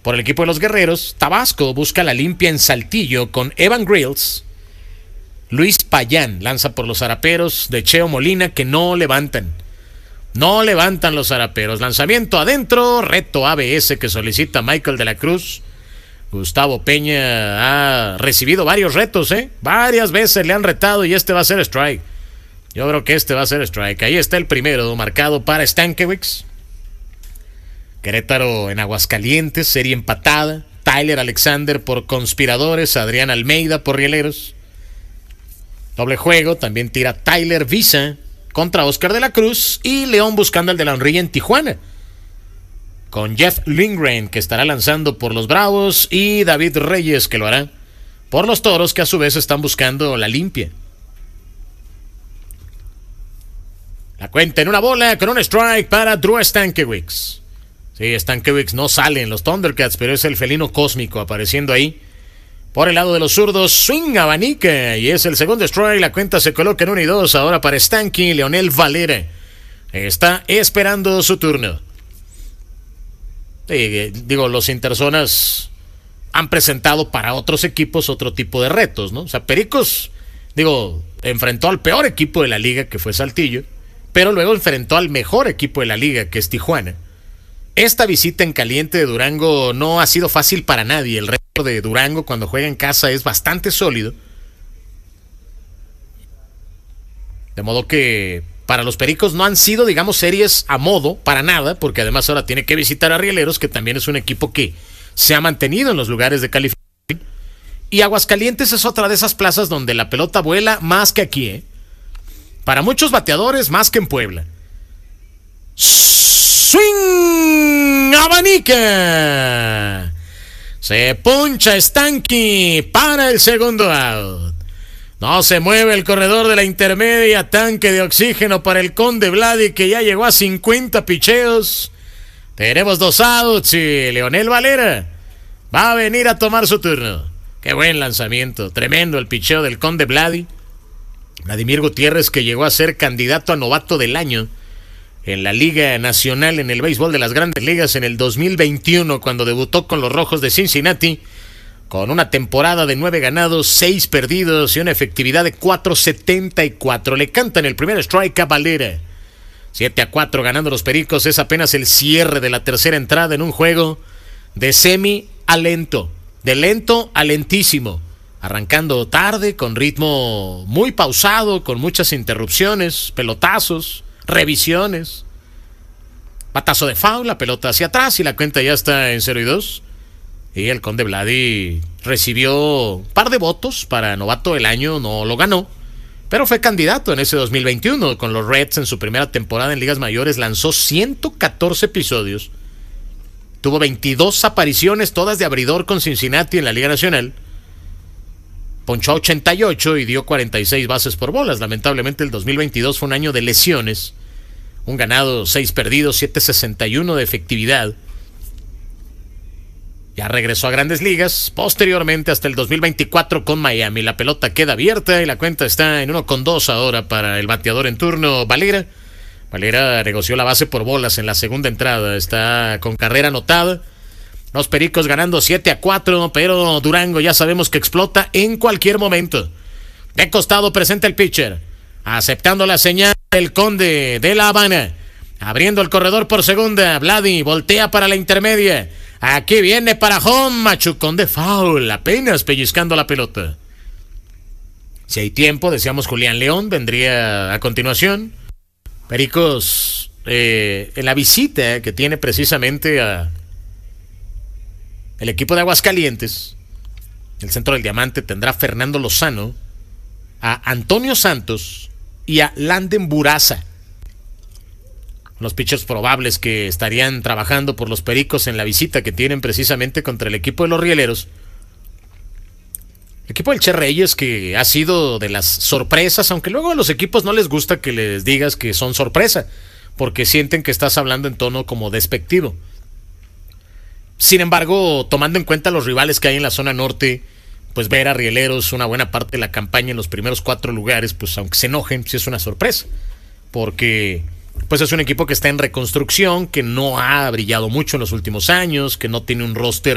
Por el equipo de los Guerreros, Tabasco busca la limpia en Saltillo con Evan Grills. Luis Payán lanza por los Zaraperos de Cheo Molina, que no levantan. No levantan los Zaraperos. Lanzamiento adentro, reto ABS que solicita Michael de la Cruz. Gustavo Peña ha recibido varios retos, varias veces le han retado y este va a ser strike. Yo creo que este va a ser strike. Ahí está el primero, marcado para Stankiewicz. Querétaro en Aguascalientes, serie empatada. Tyler Alexander por Conspiradores, Adrián Almeida por Rieleros. Doble juego, también tira Tyler Visa contra Oscar de la Cruz y León buscando al de la Honrilla en Tijuana. Con Jeff Lindgren, que estará lanzando por los Bravos, y David Reyes, que lo hará por los Toros, que a su vez están buscando la limpia. La cuenta en una bola con un strike para Drew Stankiewicz. Sí, Stankiewicz no sale en los Thundercats, pero es el felino cósmico apareciendo ahí. Por el lado de los zurdos, swing abanica, y es el segundo strike. La cuenta se coloca en 1 y 2 ahora para Stanky. Leonel Valera está esperando su turno. Los Interzonas han presentado para otros equipos otro tipo de retos, ¿no? O sea, Pericos, enfrentó al peor equipo de la liga, que fue Saltillo, pero luego enfrentó al mejor equipo de la liga, que es Tijuana. Esta visita en caliente de Durango no ha sido fácil para nadie. El reto de Durango cuando juega en casa es bastante sólido. De modo que para los Pericos no han sido, series a modo, para nada, porque además ahora tiene que visitar a Rieleros, que también es un equipo que se ha mantenido en los lugares de calificación. Y Aguascalientes es otra de esas plazas donde la pelota vuela más que aquí, Para muchos bateadores, más que en Puebla. Swing abanica. Se puncha Stanky para el segundo out. No se mueve el corredor de la intermedia. Tanque de oxígeno para el Conde Vladi, que ya llegó a 50 picheos. Tenemos 2 outs y Leonel Valera va a venir a tomar su turno. Qué buen lanzamiento. Tremendo el picheo del Conde Vladi. Vladimir Gutiérrez, que llegó a ser candidato a novato del año en la Liga Nacional en el béisbol de las Grandes Ligas en el 2021, cuando debutó con los Rojos de Cincinnati, con una temporada de 9 ganados, 6 perdidos y una efectividad de 4.74. Le cantan el primer strike a Valera. 7-4 ganando los Pericos. Es apenas el cierre de la tercera entrada en un juego de semi a lento, de lento a lentísimo, arrancando tarde, con ritmo muy pausado, con muchas interrupciones, pelotazos, revisiones, batazo de foul, la pelota hacia atrás y la cuenta ya está en 0 y 2. Y el Conde Vladi recibió un par de votos para novato del año, no lo ganó, pero fue candidato en ese 2021 con los Reds en su primera temporada en ligas mayores. Lanzó 114 episodios, tuvo 22 apariciones, todas de abridor con Cincinnati en la Liga Nacional. Ponchó 88 y dio 46 bases por bolas. Lamentablemente el 2022 fue un año de lesiones. Un ganado, 6 perdidos, 7.61 de efectividad. Ya regresó a Grandes Ligas. Posteriormente hasta el 2024 con Miami. La pelota queda abierta y la cuenta está en 1-2 ahora para el bateador en turno, Valera. Valera negoció la base por bolas en la segunda entrada. Está con carrera anotada. Los Pericos ganando 7-4, pero Durango ya sabemos que explota en cualquier momento. De costado presenta el pitcher, aceptando la señal el Conde de La Habana, abriendo el corredor por segunda. Vladi voltea para la intermedia. Aquí viene para home, machucón de foul, apenas pellizcando la pelota. Si hay tiempo, decíamos Julián León, vendría a continuación. Pericos, en la visita que tiene precisamente a el equipo de Aguascalientes, el centro del diamante, tendrá Fernando Lozano, a Antonio Santos y a Landen Buraza. Los pitchers probables que estarían trabajando por los Pericos en la visita que tienen precisamente contra el equipo de los Rieleros. El equipo del Che Reyes, que ha sido de las sorpresas, aunque luego a los equipos no les gusta que les digas que son sorpresa, porque sienten que estás hablando en tono como despectivo. Sin embargo, tomando en cuenta los rivales que hay en la zona norte, pues ver a Rieleros una buena parte de la campaña en los primeros 4 lugares, pues aunque se enojen, sí es una sorpresa, porque pues es un equipo que está en reconstrucción, que no ha brillado mucho en los últimos años, que no tiene un roster